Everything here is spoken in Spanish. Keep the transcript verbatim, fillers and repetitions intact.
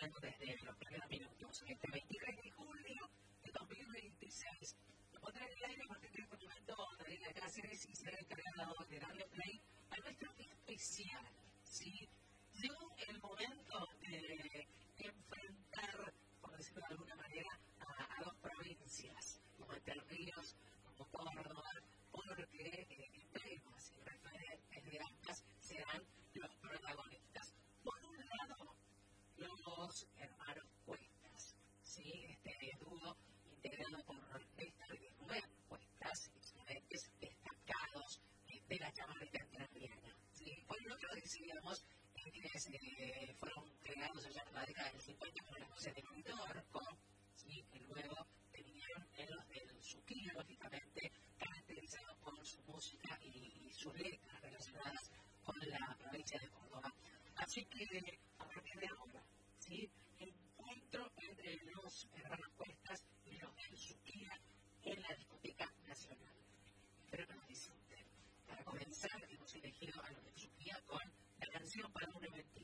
tomando desde los primeros minutos. Este veintitrés de julio de dos mil veintiséis, lo pondré en el aire porque este documento de la Cáceres y será encargado de darle play a nuestro especial, ¿sí? Llegó el momento de enfrentar, por decirlo de alguna manera, a, a dos provincias, como Entre Ríos, como Córdoba, porque eh, emblemas y referentes de ambas serán los protagonistas. Por un lado, los hermanos Cuestas, ¿sí? Este dúo integrado por Néstor y Rubén Cuestas, exponentes destacados eh, de la chamarra entrerriana, ¿sí? Por el otro decíamos eh, quienes eh, fueron creados allá en la década del cincuenta con las voces de Marito Orco, ¿sí? Que luego vinieron en los del Suquillo, lógicamente, caracterizados por su música y, y sus letras relacionadas con la provincia de Córdoba. Así que, a partir de ahora, ¿sí? Encuentro entre los hermanos Cuestas y los del Suquía en la Discoteca Nacional. Espero que nos disfruten. Para comenzar, hemos elegido a los del Suquía con la canción para un evento